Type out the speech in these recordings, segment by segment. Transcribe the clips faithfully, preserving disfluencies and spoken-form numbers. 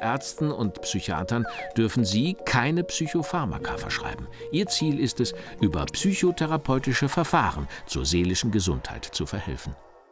Ärzten und Psychiatern dürfen sie keine Psychopharmaka verschreiben. Ihr Ziel ist es, über psychotherapeutische Verfahren zur seelischen Gesundheit zu verhelfen.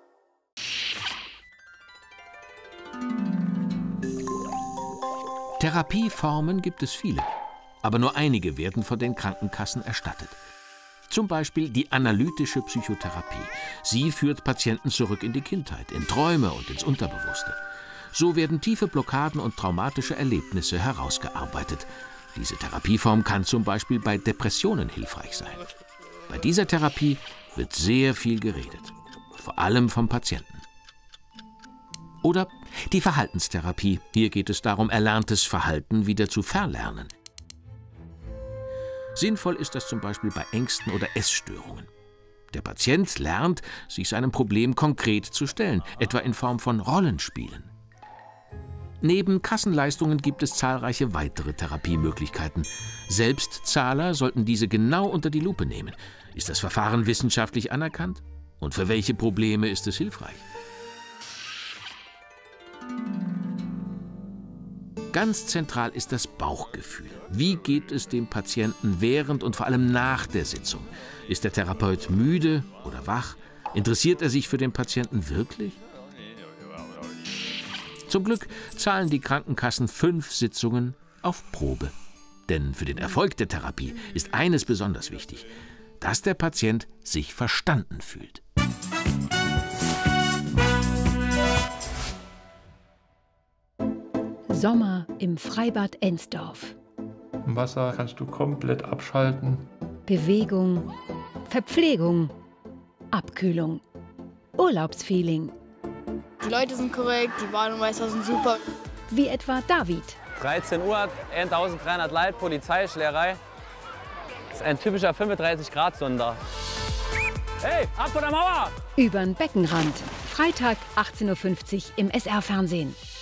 Therapieformen gibt es viele, aber nur einige werden von den Krankenkassen erstattet. Zum Beispiel die analytische Psychotherapie. Sie führt Patienten zurück in die Kindheit, in Träume und ins Unterbewusste. So werden tiefe Blockaden und traumatische Erlebnisse herausgearbeitet. Diese Therapieform kann zum Beispiel bei Depressionen hilfreich sein. Bei dieser Therapie wird sehr viel geredet, vor allem vom Patienten. Oder die Verhaltenstherapie. Hier geht es darum, erlerntes Verhalten wieder zu verlernen. Sinnvoll ist das zum Beispiel bei Ängsten oder Essstörungen. Der Patient lernt, sich seinem Problem konkret zu stellen, etwa in Form von Rollenspielen. Neben Kassenleistungen gibt es zahlreiche weitere Therapiemöglichkeiten. Selbstzahler sollten diese genau unter die Lupe nehmen. Ist das Verfahren wissenschaftlich anerkannt? Und für welche Probleme ist es hilfreich? Ganz zentral ist das Bauchgefühl. Wie geht es dem Patienten während und vor allem nach der Sitzung? Ist der Therapeut müde oder wach? Interessiert er sich für den Patienten wirklich? Zum Glück zahlen die Krankenkassen fünf Sitzungen auf Probe. Denn für den Erfolg der Therapie ist eines besonders wichtig: dass der Patient sich verstanden fühlt. Sommer im Freibad Ensdorf. Im Wasser kannst du komplett abschalten. Bewegung, Verpflegung, Abkühlung, Urlaubsfeeling. Die Leute sind korrekt, die Bademeister sind super. Wie etwa David. dreizehn Uhr, eintausenddreihundert Leute, Polizei, Schlägerei. Das ist ein typischer fünfunddreißig Grad Sonder. Hey, ab von der Mauer! Übern Beckenrand. Freitag achtzehn Uhr fünfzig im S R-Fernsehen.